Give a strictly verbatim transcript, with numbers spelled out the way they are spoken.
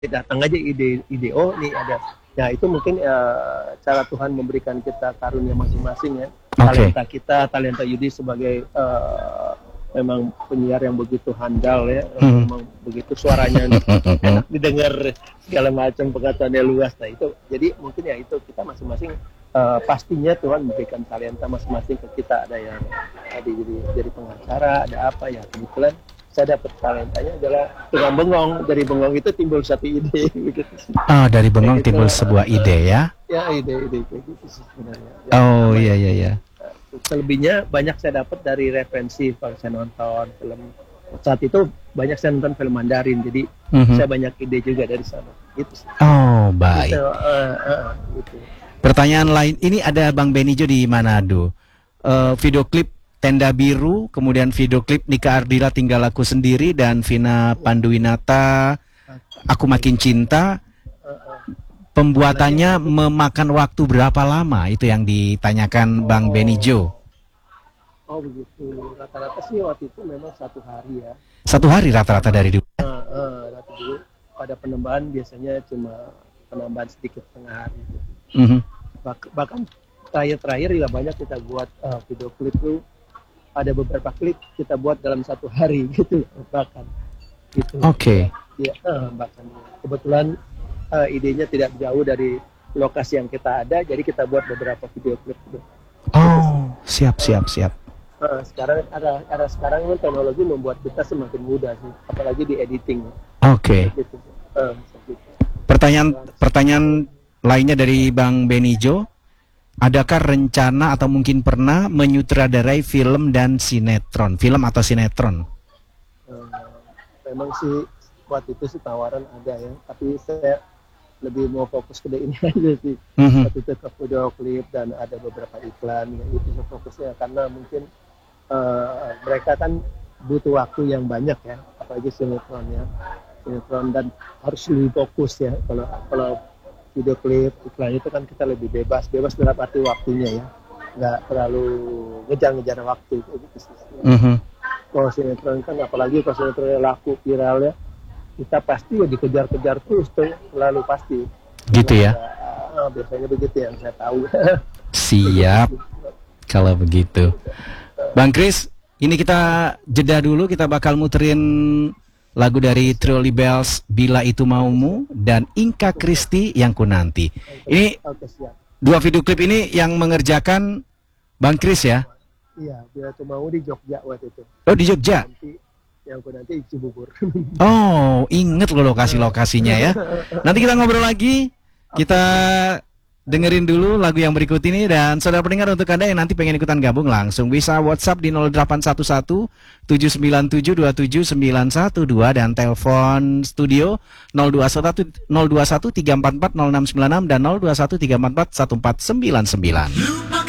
datang aja ide-ide, oh nih ada. Nah itu mungkin uh, cara Tuhan memberikan kita karunia masing-masing ya. Okay. Talenta kita, talenta Yudi sebagai uh, memang penyiar yang begitu handal ya, hmm. memang begitu suaranya enak didengar, segala macam pengetahuannya luas. Nah itu, jadi mungkin ya itu kita masing-masing uh, pastinya Tuhan memberikan talenta masing-masing ke kita. Ada yang ada jadi jadi pengacara, ada apa ya kebetulan. Saya dapat talentanya adalah tukang bengong. Dari bengong itu timbul satu ide gitu. Oh, dari bengong gitu, timbul sebuah uh, ide ya? Ya, ide-ide kayak gitu sih sebenarnya. Ya, oh iya iya iya. Selebihnya banyak saya dapat dari referensi kalau saya nonton film. Saat itu banyak saya nonton film Mandarin, jadi mm-hmm. saya banyak ide juga dari sana. Gitu sih. Oh baik. Gitu, uh, uh, gitu. Pertanyaan lain, ini ada Bang Benijo di Manado. Uh, video klip Tenda Biru, kemudian video klip Nika Ardila Tinggal Aku Sendiri, dan Vina Panduwinata Aku Makin Cinta. Pembuatannya memakan waktu berapa lama? Itu yang ditanyakan Bang Benijo. Oh begitu, rata-rata sih waktu itu memang satu hari ya. Satu hari rata-rata dari dulu? Uh, uh, rata dulu. Pada penambahan biasanya cuma penambahan sedikit setengah hari. Mm-hmm. Bah- bahkan terakhir-terakhir juga banyak kita buat uh, video klip tuh. Ada beberapa klip kita buat dalam satu hari gitu bahkan gitu. Oke. Okay. Ya, uh, bahkan kebetulan uh, idenya tidak jauh dari lokasi yang kita ada, jadi kita buat beberapa video klip gitu. Oh, siap siap siap. Uh, sekarang ada ada sekarang kan teknologi membuat kita semakin mudah sih, apalagi di editing. Oke. Okay. Gitu. Uh, gitu. Pertanyaan pertanyaan lainnya dari Bang Benijo. Adakah rencana atau mungkin pernah menyutradarai film dan sinetron, film atau sinetron? Hmm, memang sih waktu itu sih tawaran ada ya, tapi saya lebih mau fokus ke ini aja sih. Mm-hmm. Waktu itu ke video klip dan ada beberapa iklan, ya, itu fokusnya karena mungkin uh, mereka kan butuh waktu yang banyak ya, apalagi sinetron ya, sinetron dan harus lebih fokus ya. Kalau kalau video klip iklan itu kan kita lebih bebas bebas dalam arti waktunya ya, nggak terlalu ngejar-ngejar waktu gitu sih. Mm-hmm. Kalau sinetron kan apalagi kalau sinetron laku viral ya, kita pasti ya dikejar-kejar terus tuh, selalu pasti gitu ya. Nah, biasanya begitu yang saya tahu. Siap. Kalau begitu Bang Kris, ini kita jeda dulu, kita bakal muterin lagu dari Trio Libels, Bila Itu Maumu, dan Inka Kristi Yang Ku Nanti. Ini dua video klip ini yang mengerjakan Bang Kris ya? Iya, Bila Itu Mau di Jogja waktu itu. Oh di Jogja? Nanti, Yang Ku Nanti di Cibubur. Oh, inget loh lokasi-lokasinya ya. Nanti kita ngobrol lagi, kita dengerin dulu lagu yang berikut ini. Dan saudara pendengar, untuk Anda yang nanti pengen ikutan gabung, langsung bisa WhatsApp di nol delapan satu satu tujuh sembilan tujuh dua tujuh sembilan satu dua dan telepon studio nol dua satu nol dua satu tiga empat empat nol enam sembilan enam dan nol dua satu tiga empat empat satu empat sembilan sembilan.